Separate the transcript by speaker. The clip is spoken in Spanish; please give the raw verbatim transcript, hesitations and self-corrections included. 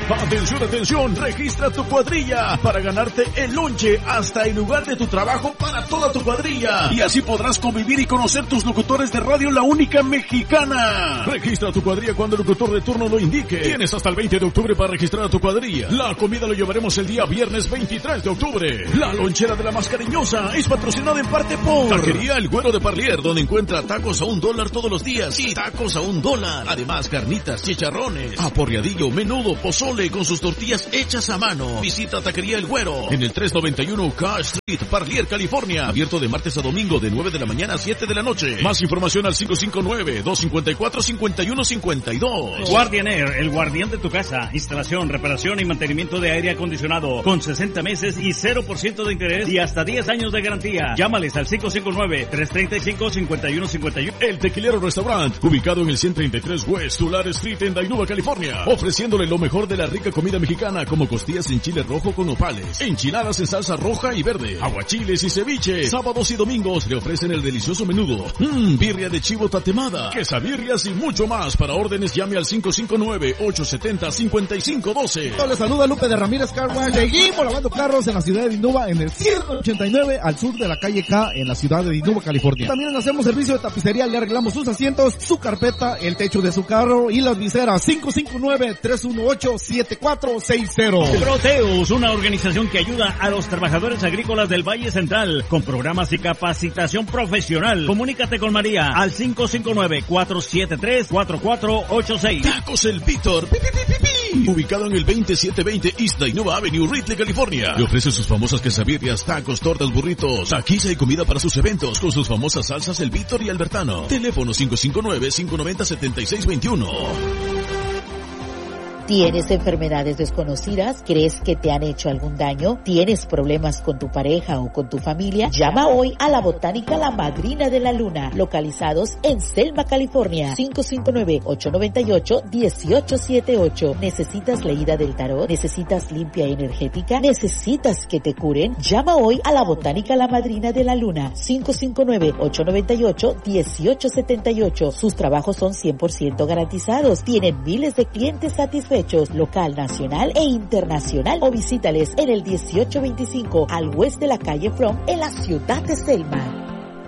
Speaker 1: Atención, atención, registra tu cuadrilla para ganarte el lonche hasta el lugar de tu trabajo para toda tu cuadrilla. Y así podrás convivir y conocer tus locutores de radio La Única Mexicana. Registra tu cuadrilla cuando el locutor de turno lo indique. Tienes hasta el veinte de octubre para registrar a tu cuadrilla. La comida lo llevaremos el día viernes veintitrés de octubre. La lonchera de la más cariñosa es patrocinada en parte por Taquería El Güero de Parlier, donde encuentra tacos a un dólar todos los días y tacos a un dólar. Además, carnitas, chicharrones, aporreadillo, menudo, pozole con sus tortillas hechas a mano. Visita Taquería El Güero en el trescientos noventa y uno K Street, Parlier, California. Abierto de martes a domingo de nueve de la mañana a siete de la noche. Más información al cinco cinco nueve, dos cinco cuatro, cinco uno cinco dos.
Speaker 2: Guardian Air, el guardián de tu casa. Instalación, reparación y mantenimiento de aire acondicionado con sesenta meses y cero por ciento de interés y hasta diez años de garantía. Llámales al cinco cinco nueve, tres tres cinco, cinco uno cinco uno.
Speaker 1: El Tequilero Restaurant, ubicado en el ciento treinta y tres West Tulare Street en Dainuba, California, ofreciéndole lo mejor de la rica comida mexicana como costillas en chile rojo con nopales, enchiladas en salsa roja y verde, aguachiles y ceviche. Sábados y domingos le ofrecen el delicioso menudo, mmm, birria de chivo tatemada, quesabirrias y mucho más. Para órdenes llame al cinco cinco nueve, ocho siete cero, cinco cinco uno dos.
Speaker 3: Les saluda Lupe de Ramírez Car Wash. Seguimos lavando carros en la ciudad de Dinuba, en el ciento ochenta y nueve al sur de la calle K, en la ciudad de Dinuba, California. También hacemos servicio de tapicería, le arreglamos sus asientos, su carpeta, el techo de su carro y las viseras. Cinco cinco nueve, tres uno ocho, siete cuatro seis cero.
Speaker 2: Proteus, una organización que ayuda a los trabajadores agrícolas del Valle Central con programas y capacitación profesional. Comunícate con María al cinco cinco nueve, cuatro siete tres, cuatro cuatro ocho seis.
Speaker 1: Tacos El Víctor, pi, pi, pi, pi, pi. Ubicado en el veintisiete veinte East Dainuba Avenue, Ridley, California. Le ofrece sus famosas quesabirrias, tacos, tortas, burritos, taquiza y comida para sus eventos con sus famosas salsas El Víctor y Albertano. Teléfono cinco cinco nueve, cinco nueve cero, siete seis dos uno.
Speaker 4: ¿Tienes enfermedades desconocidas? ¿Crees que te han hecho algún daño? ¿Tienes problemas con tu pareja o con tu familia? Llama hoy a la Botánica La Madrina de la Luna, localizados en Selma, California. cinco cinco nueve, ocho nueve ocho, uno ocho siete ocho. ¿Necesitas leída del tarot? ¿Necesitas limpia energética? ¿Necesitas que te curen? Llama hoy a la Botánica La Madrina de la Luna. cinco cinco nueve, ocho nueve ocho, uno ocho siete ocho. Sus trabajos son cien por ciento garantizados. Tienen miles de clientes satisfechos, local, nacional e internacional, o visítales en el dieciocho veinticinco al oeste de la calle From en la ciudad de Selma.